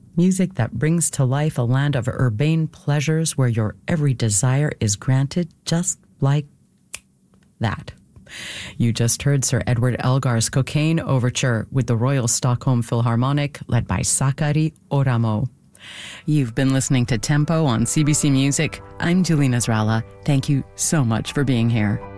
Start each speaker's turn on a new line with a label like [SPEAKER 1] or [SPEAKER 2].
[SPEAKER 1] Music that brings to life a land of urbane pleasures where your every desire is granted just like that. You just heard Sir Edward Elgar's Cocaine Overture with the Royal Stockholm Philharmonic, led by Sakari Oramo. You've been listening to Tempo on CBC Music. I'm Julie Nasrallah. Thank you so much for being here.